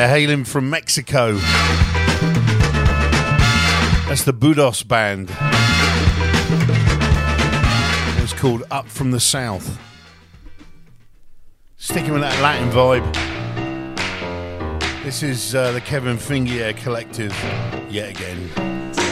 there, hailing from Mexico. That's the Budos Band. It's called Up From the South. Sticking with that Latin vibe. This is the Kevin Fingier Collective yet again.